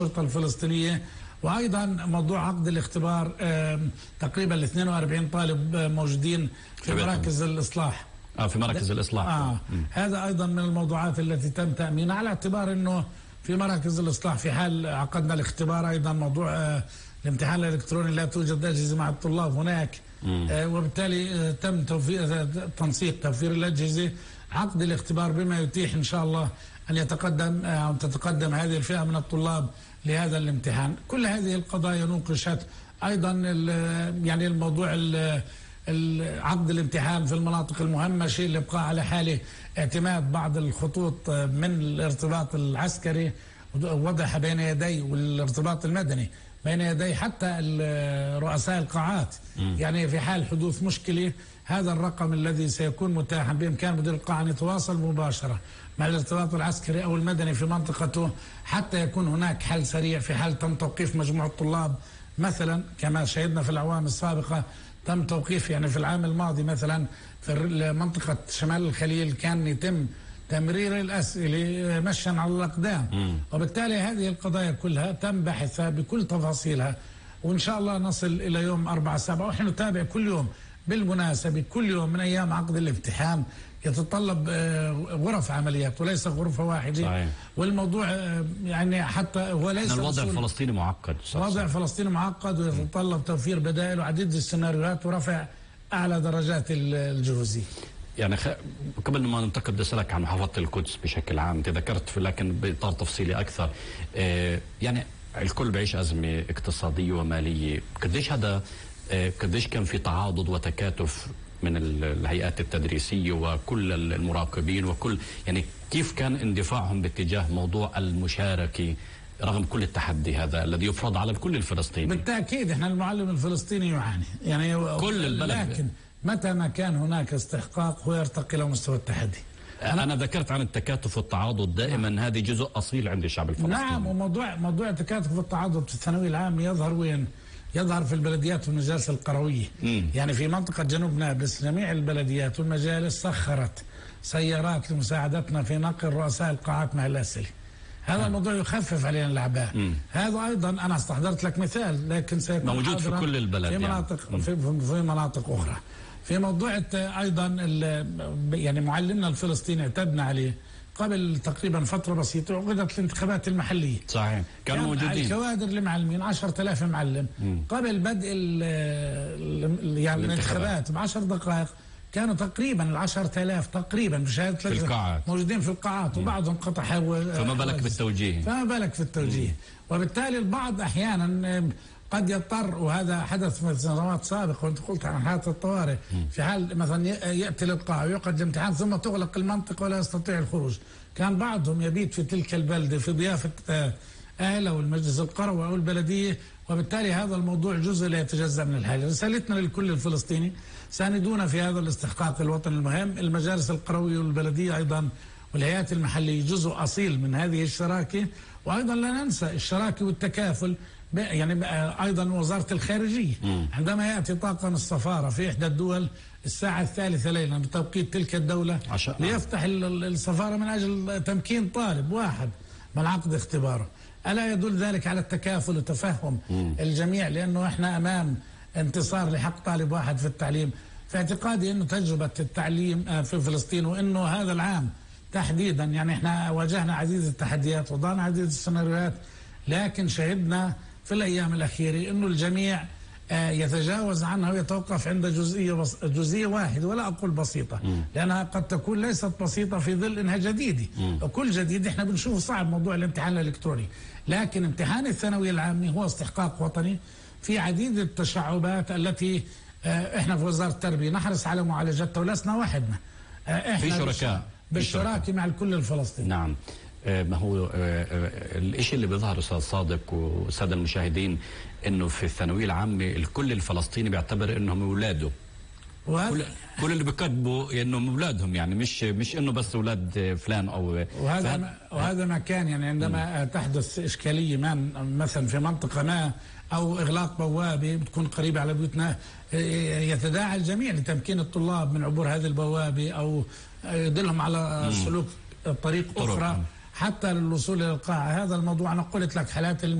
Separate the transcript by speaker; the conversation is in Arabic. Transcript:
Speaker 1: الشرطة الفلسطينية. وأيضا موضوع عقد الاختبار، تقريبا 42 طالب موجودين في مراكز الإصلاح.
Speaker 2: في مراكز الإصلاح.
Speaker 1: هذا أيضا من الموضوعات التي تم تأمينها، على اعتبار أنه في مراكز الإصلاح في حال عقدنا الاختبار. أيضا موضوع الامتحان الإلكتروني لا توجد أجهزة مع الطلاب هناك، وبالتالي تم تنسيق توفير الأجهزة، عقد الاختبار بما يتيح إن شاء الله أن يتقدم أو تتقدم هذه الفئة من الطلاب لهذا الامتحان. كل هذه القضايا نوقشت. أيضا يعني الموضوع عقد الامتحان في المناطق المهمشة اللي بقى على حاله اعتماد بعض الخطوط من الارتباط العسكري وضعها بين يدي، والارتباط المدني بين يدي حتى رؤساء القاعات. يعني في حال حدوث مشكلة هذا الرقم الذي سيكون متاحا بإمكان مدير القاعة أن يتواصل مباشرة مع الارتباط العسكري أو المدني في منطقته حتى يكون هناك حل سريع في حال تم توقيف مجموعة طلاب. مثلا كما شهدنا في الأعوام السابقة تم توقيف، يعني في العام الماضي مثلا في منطقة شمال الخليل كان يتم تمرير الأسئلة مشيا على الأقدام. وبالتالي هذه القضايا كلها تم بحثها بكل تفاصيلها، وإن شاء الله نصل إلى يوم 4/7. ونحن نتابع كل يوم. بالمناسبة كل يوم من أيام عقد الامتحان يتطلب غرف عمليات وليس غرفة واحدة.
Speaker 2: صحيح.
Speaker 1: والموضوع يعني حتى هو ليس
Speaker 2: الوضع الفلسطيني معقد.
Speaker 1: وضع فلسطيني معقد ويتطلب توفير بدائل وعديد السيناريوهات ورفع أعلى درجات الجهوزية.
Speaker 2: يعني قبل ما ننتقل بدي اسالك عن محافظه القدس بشكل عام، انت ذكرت لكن باطار تفصيلي اكثر. يعني الكل بيعيش ازمه اقتصاديه وماليه، قديش كان في تعاضد وتكاتف من الهيئات التدريسيه وكل المراقبين وكل، يعني كيف كان اندفاعهم باتجاه موضوع المشاركه رغم كل التحدي هذا الذي يفرض على الكل الفلسطيني؟
Speaker 1: بالتاكيد احنا المعلم الفلسطيني يعاني، يعني
Speaker 2: كل البلد،
Speaker 1: لكن متى ما كان هناك استحقاق هو يرتقي الى مستوى التحدي.
Speaker 2: أنا ذكرت عن التكاتف والتعاضد دائما. هذه جزء أصيل عند الشعب الفلسطيني.
Speaker 1: نعم، وموضوع التكاتف والتعاضد في الثانوي العام يظهر وين؟ يظهر في البلديات والمجالس القروية. يعني في منطقة جنوب نابلس جميع البلديات والمجالس سخرت سيارات لمساعدتنا في نقل رؤساء القاعات مع الأسئلة. هذا الموضوع يخفف علينا الأعباء. هذا أيضا أنا استحضرت لك مثال، لكن سيكون
Speaker 2: موجود في كل البلد
Speaker 1: في مناطق في مناطق أخرى. في موضوع أيضا يعني معلمنا الفلسطيني اعتدنا عليه قبل تقريبا فترة بسيطة، عقدت الانتخابات المحلية.
Speaker 2: صحيح، كانوا موجودين
Speaker 1: الكوادر المعلمين 10,000 معلم. قبل بدء يعني الانتخابات ب10 دقائق كانوا تقريبا 10,000 تقريبا بشهادة
Speaker 2: في القاعات
Speaker 1: موجودين في القاعات، وبعضهم قطع
Speaker 2: فما بالك بالتوجيه.
Speaker 1: فما بالك في التوجيه. وبالتالي البعض أحيانا قد يضطر، وهذا حدث في سنوات سابقة وانت قلت عن حالة الطوارئ، في حال مثلا يأتي للقاعة ويقعد الامتحان ثم تغلق المنطقة ولا يستطيع الخروج، كان بعضهم يبيت في تلك البلدة في ضيافة أهله والمجلس القروي أو البلدية. وبالتالي هذا الموضوع جزء لا يتجزأ من الحاجة. رسالتنا للكل الفلسطيني، ساندونا في هذا الاستحقاق الوطني المهم. المجالس القروية والبلدية أيضا والهيئات المحلية جزء أصيل من هذه الشراكة. وأيضا لا ننسى الشراكة والتكافل، يعني أيضا وزارة الخارجية عندما يأتي طاقم السفارة في إحدى الدول الساعة 3 ليلا بتوقيت تلك الدولة ليفتح السفارة من أجل تمكين طالب واحد من عقد اختباره، ألا يدل ذلك على التكافل وتفهم الجميع؟ لأنه إحنا أمام انتصار لحق طالب واحد في التعليم. في اعتقادي أنه تجربة التعليم في فلسطين، وأنه هذا العام تحديدا يعني إحنا واجهنا عديد التحديات وضعنا عديد السيناريوهات، لكن شهدنا في الأيام الأخيرة أنه الجميع يتجاوز عنها ويتوقف عند جزئية واحدة، ولا أقول بسيطة لأنها قد تكون ليست بسيطة في ظل إنها جديدة. وكل جديد إحنا بنشوف صعب موضوع الامتحان الإلكتروني، لكن امتحان الثانوية العامة هو استحقاق وطني في عديد التشعبات التي إحنا في وزارة التربية نحرص على معالجتها، ولسنا وحدنا، إحنا
Speaker 2: في شركاء
Speaker 1: بالشراكة مع الكل الفلسطيني.
Speaker 2: نعم. ما هو الشيء اللي بيظهر أستاذ صادق والسادة المشاهدين انه في الثانويه العامه الكل الفلسطيني بيعتبر انهم اولاده، كل اللي بيكتبوا انهم اولادهم، يعني مش انه بس اولاد فلان او
Speaker 1: وهذا ما كان يعني عندما تحدث اشكاليه ما مثلا في منطقه ما او اغلاق بوابه بتكون قريبه على بيوتنا، يتداعى الجميع لتمكين الطلاب من عبور هذه البوابه او يدلهم على سلوك طريق اخرى حتى للوصول إلى القاعة. هذا الموضوع أنا قلت لك حالات